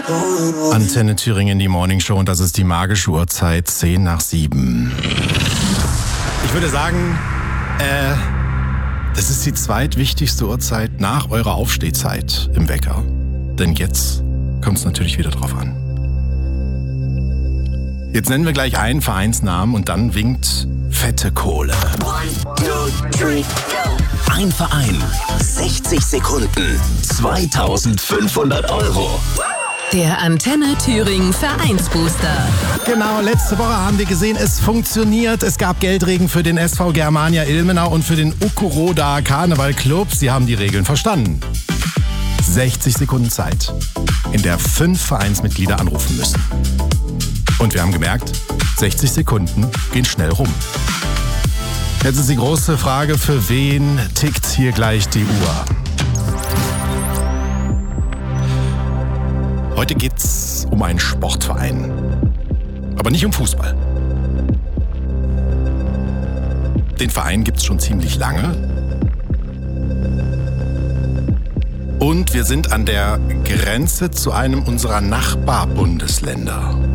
Antenne Thüringen, die Morning Show, und das ist die magische Uhrzeit 7:10. Ich würde sagen, das ist die zweitwichtigste Uhrzeit nach eurer Aufstehzeit im Wecker. Denn jetzt kommt es natürlich wieder drauf an. Jetzt nennen wir gleich einen Vereinsnamen und dann winkt fette Kohle. 1, 2, 3, go. Ein Verein, 60 Sekunden, 2.500 Euro. Der Antenne Thüringen Vereinsbooster. Genau, letzte Woche haben wir gesehen, es funktioniert. Es gab Geldregen für den SV Germania Ilmenau und für den Ukuroda Karneval Club. Sie haben die Regeln verstanden. 60 Sekunden Zeit, in der 5 Vereinsmitglieder anrufen müssen. Und wir haben gemerkt, 60 Sekunden gehen schnell rum. Jetzt ist die große Frage, für wen tickt hier gleich die Uhr? Heute geht's um einen Sportverein, aber nicht um Fußball. Den Verein gibt's schon ziemlich lange. Und wir sind an der Grenze zu einem unserer Nachbarbundesländer.